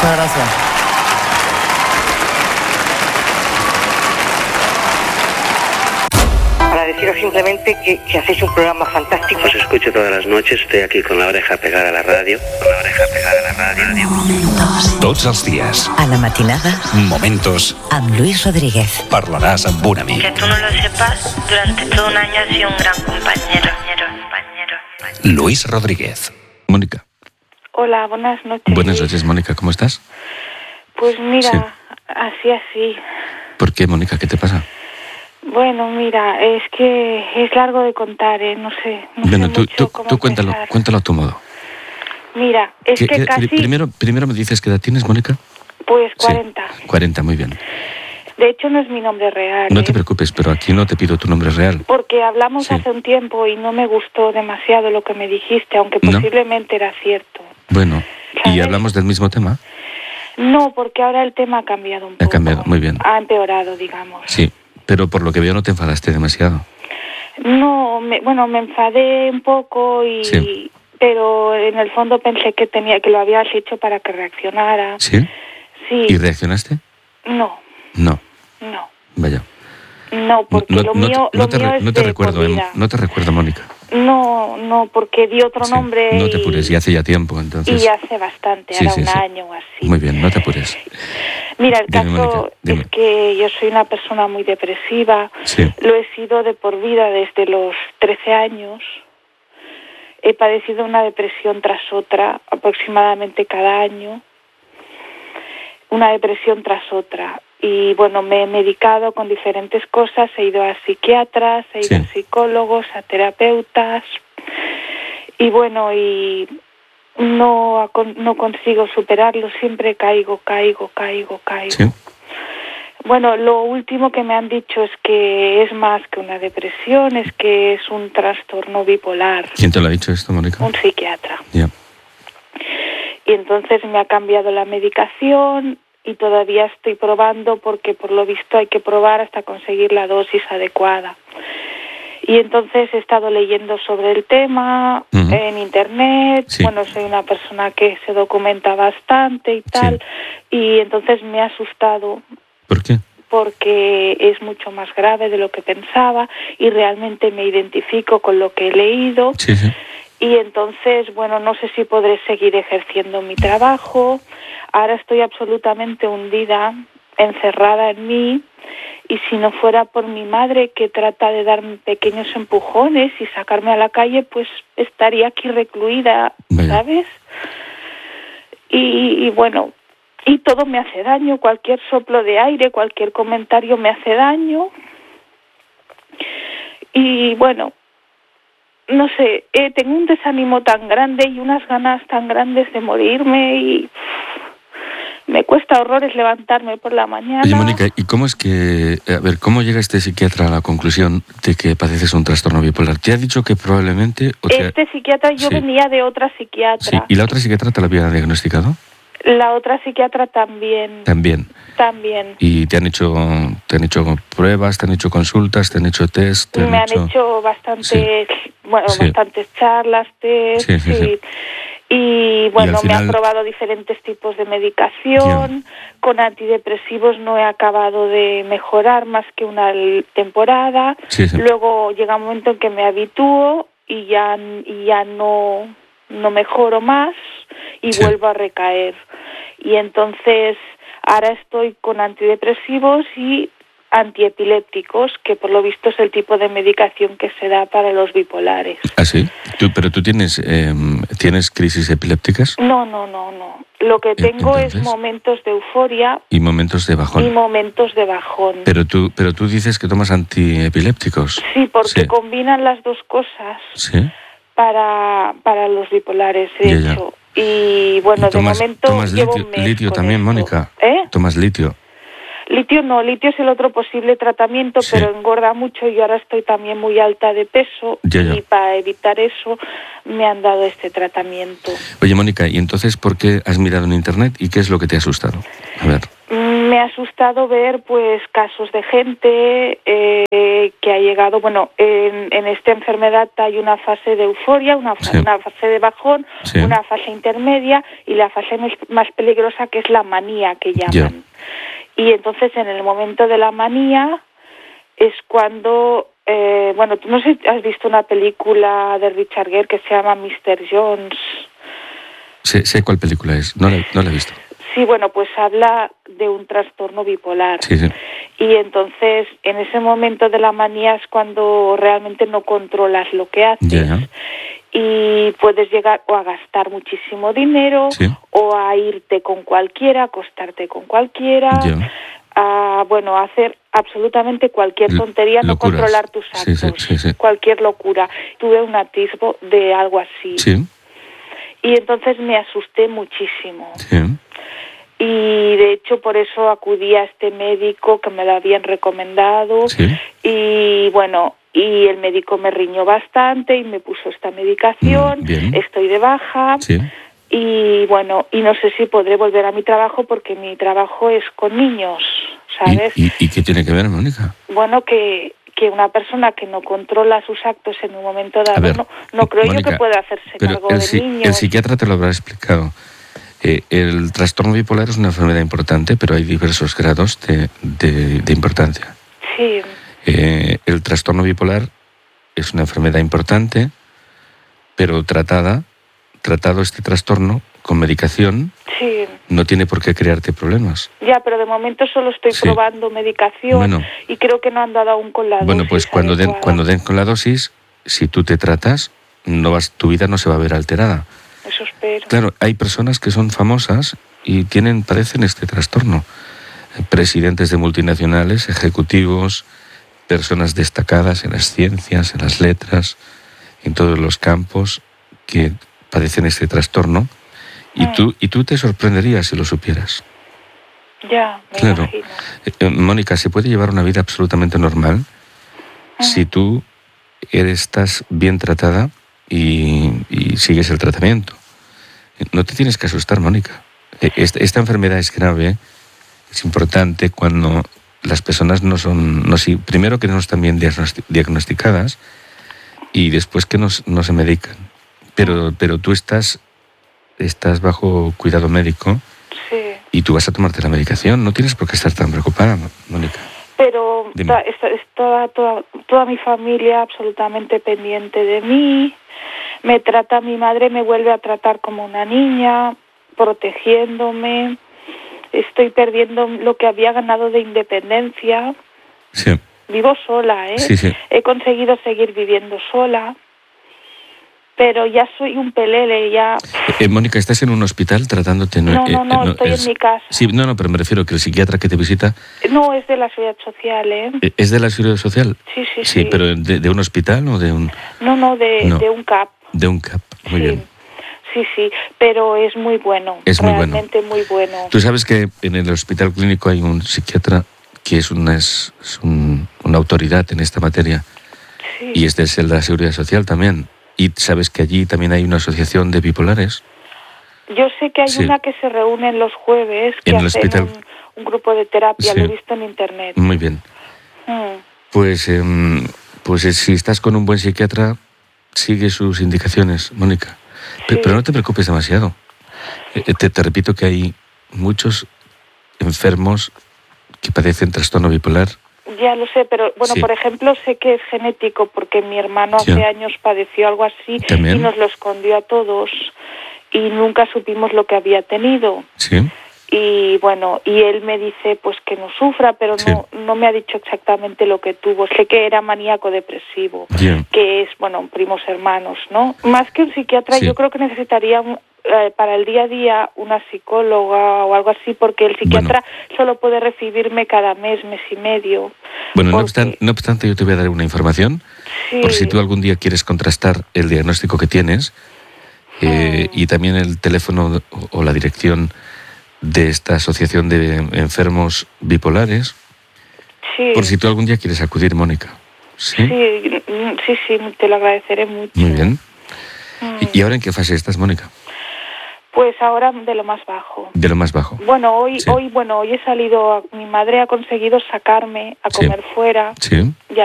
Muchas gracias. Para deciros simplemente que hacéis un programa fantástico. Os escucho todas las noches, estoy aquí con la oreja pegada a la radio. Momentos. Tots els dies. A la matinada. Momentos. Amb Luis Rodríguez. Parlaràs amb un amic. Que tú no lo sepas, durante todo un año has sido un gran compañero. Luis Rodríguez. Mónica. Hola, buenas noches. Buenas noches, Mónica. ¿Cómo estás? Pues mira, Sí. así. ¿Por qué, Mónica? ¿Qué te pasa? Bueno, mira, es que es largo de contar, No sé Bueno, mucho cómo tú cuéntalo a tu modo. Mira, es que casi... Primero me dices qué edad tienes, Mónica. Pues 40. Sí, 40, muy bien. De hecho, no es mi nombre real. No te preocupes, pero aquí no te pido tu nombre real. Porque hablamos Sí. hace un tiempo y no me gustó demasiado lo que me dijiste, aunque ¿No? posiblemente era cierto. Bueno, ¿y ¿Sabes? hablamos del mismo tema? No, porque ahora el tema ha cambiado un poco. Ha cambiado, muy bien. Ha empeorado, digamos. Sí, pero por lo que veo no te enfadaste demasiado. No, me enfadé un poco Sí. pero en el fondo pensé que lo habías hecho para que reaccionara. ¿Sí? Sí. ¿Y reaccionaste? No, No, vaya. no, porque lo mío es de por vida. No te recuerdo, Mónica. No, porque di otro Sí, nombre. no te apures, y hace ya tiempo, entonces. Y hace bastante, Sí, ahora sí, un sí. año o así. Muy bien, no te apures. Mira, el Dime, caso Mónica, dime. es que yo soy una persona muy depresiva. Sí. Lo he sido de por vida desde los 13 años. He padecido una depresión tras otra, aproximadamente cada año. Una depresión tras otra. Y bueno, me he medicado con diferentes cosas. He ido a psiquiatras, he ido Sí. a psicólogos, a terapeutas. Y bueno, y no consigo superarlo. Siempre caigo. ¿Sí? Bueno, lo último que me han dicho es que es más que una depresión, es que es un trastorno bipolar. ¿Quién te lo ha dicho esto, Mónica? Un psiquiatra. Ya. Y entonces me ha cambiado la medicación y todavía estoy probando porque por lo visto hay que probar hasta conseguir la dosis adecuada. Y entonces he estado leyendo sobre el tema en internet. Sí. Bueno, soy una persona que se documenta bastante y tal. Y entonces me ha asustado ¿Por qué? porque es mucho más grave de lo que pensaba y realmente me identifico con lo que he leído. Sí. Y entonces, bueno, no sé si podré seguir ejerciendo mi trabajo. Ahora estoy absolutamente hundida, encerrada en mí. Y si no fuera por mi madre, que trata de darme pequeños empujones y sacarme a la calle, pues estaría aquí recluida, Vaya. ¿sabes? Y bueno, y todo me hace daño. Cualquier soplo de aire, cualquier comentario me hace daño. Y bueno, no sé, tengo un desánimo tan grande y unas ganas tan grandes de morirme y me cuesta horrores levantarme por la mañana. Oye, Mónica, ¿y cómo es que... A ver, ¿cómo llega este psiquiatra a la conclusión de que padeces un trastorno bipolar? ¿Te ha dicho que probablemente... Este psiquiatra, yo Sí. venía de otra psiquiatra. Sí. ¿Y la otra psiquiatra te la había diagnosticado? La otra psiquiatra también. También. ¿Y te han hecho pruebas, te han hecho consultas, te han hecho test? Me han hecho bastantes, Sí. bastantes charlas, test, Sí. Y bueno, Y al me han final- probado diferentes tipos de medicación. Con antidepresivos no he acabado de mejorar más que una temporada. Sí. Luego llega un momento en que me habitúo y ya no mejoro más y Sí. vuelvo a recaer. Y entonces ahora estoy con antidepresivos y antiepilépticos, que por lo visto es el tipo de medicación que se da para los bipolares. ¿Ah, sí? ¿Pero tú tienes crisis epilépticas? No. Lo que tengo Entonces, es momentos de euforia y momentos de bajón. y momentos de bajón. Pero tú dices que tomas antiepilépticos. Sí, porque Sí. combinan las dos cosas Sí. para los bipolares, de Ya. hecho. Y bueno, ¿Y tomas, de momento tomas llevo litio, un mes litio con también, esto. Mónica? ¿Eh? ¿Tomas litio? Litio no, litio es el otro posible tratamiento, Sí. pero engorda mucho y ahora estoy también muy alta de peso Ya. y para evitar eso me han dado este tratamiento. Oye, Mónica, ¿y entonces por qué has mirado en internet y qué es lo que te ha asustado? A ver. Me ha asustado ver pues casos de gente que ha llegado, bueno, en esta enfermedad hay una fase de euforia, una fase de bajón, una fase intermedia y la fase más peligrosa, que es la manía, que llaman. Y entonces en el momento de la manía es cuando, bueno, tú no sé si has visto una película de Richard Gere que se llama Mr. Jones. Sé cuál película es, no la he visto. Sí, bueno, pues habla de un trastorno bipolar. Sí. Y entonces, en ese momento de la manía es cuando realmente no controlas lo que haces. Ya. Y puedes llegar o a gastar muchísimo dinero, o a irte con cualquiera, acostarte con cualquiera, a hacer absolutamente cualquier tontería, no controlar tus actos, cualquier locura. Tuve un atisbo de algo así. Sí. Y entonces me asusté muchísimo. Sí. Y de hecho por eso acudí a este médico que me lo habían recomendado. Sí. Y bueno, y el médico me riñó bastante y me puso esta medicación. Estoy de baja. Sí. Y bueno, y no sé si podré volver a mi trabajo porque mi trabajo es con niños, ¿sabes? ¿Y qué tiene que ver, Mónica? Bueno, que una persona que no controla sus actos en un momento dado, no creo, Mónica, yo que pueda hacerse cargo de niños. El psiquiatra te lo habrá explicado. El trastorno bipolar es una enfermedad importante, pero hay diversos grados de importancia. Sí. El trastorno bipolar es una enfermedad importante, pero tratado este trastorno con medicación, no tiene por qué crearte problemas. Ya, pero de momento solo estoy probando medicación y creo que no han dado aún con la dosis. Bueno, pues cuando den con la dosis, si tú te tratas, tu vida no se va a ver alterada. Eso espero. Claro, hay personas que son famosas y padecen este trastorno. Presidentes de multinacionales, ejecutivos, personas destacadas en las ciencias, en las letras, en todos los campos, que padecen este trastorno. Y tú te sorprenderías si lo supieras. Ya, me imagino. Mónica, se puede llevar una vida absolutamente normal si tú estás bien tratada y sigues el tratamiento. No te tienes que asustar, Mónica. Esta enfermedad es grave, es importante cuando las personas primero que no están bien diagnosticadas y después que no se medican. Pero tú estás bajo cuidado médico y tú vas a tomarte la medicación. No tienes por qué estar tan preocupada, Mónica. Pero está toda mi familia absolutamente pendiente de mí. Mi madre me vuelve a tratar como una niña, protegiéndome. Estoy perdiendo lo que había ganado de independencia. Sí. Vivo sola, Sí. He conseguido seguir viviendo sola. Pero ya soy un pelele, ya... Mónica, ¿estás en un hospital tratándote? No, estoy en mi casa. Sí, pero me refiero que el psiquiatra que te visita... No, es de la Seguridad Social, ¿Es de la Seguridad Social? Sí. Sí, pero ¿de un hospital o de un...? No, de un CAP. De un CAP, muy bien. Sí, pero es muy bueno. Es muy bueno. Realmente muy bueno. Tú sabes que en el hospital clínico hay un psiquiatra que es una autoridad en esta materia. Sí. Y es de la Seguridad Social también. ¿Y sabes que allí también hay una asociación de bipolares? Yo sé que hay una que se reúne los jueves, que hacen un grupo de terapia, lo he visto en internet. Muy bien. Pues si estás con un buen psiquiatra, sigue sus indicaciones, Mónica. Pero no te preocupes demasiado. Te repito que hay muchos enfermos que padecen trastorno bipolar. Ya lo sé, pero bueno, por ejemplo, sé que es genético porque mi hermano hace años padeció algo así. ¿También? Y nos lo escondió a todos y nunca supimos lo que había tenido. Sí. Y bueno, y él me dice pues que no sufra, pero no me ha dicho exactamente lo que tuvo. Sé que era maníaco depresivo, que es, primos hermanos, ¿no? Más que un psiquiatra, yo creo que necesitaría para el día a día una psicóloga o algo así, porque el psiquiatra solo puede recibirme cada mes y medio. Bueno, no obstante, yo te voy a dar una información, por si tú algún día quieres contrastar el diagnóstico que tienes, y también el teléfono o la dirección de esta asociación de enfermos bipolares, por si tú algún día quieres acudir, Mónica. ¿Sí? Sí, te lo agradeceré mucho. Muy bien. ¿Y ahora en qué fase estás, Mónica? Pues ahora de lo más bajo. De lo más bajo. Bueno, hoy Sí. he salido, mi madre ha conseguido sacarme a Sí. comer fuera. Sí. Ya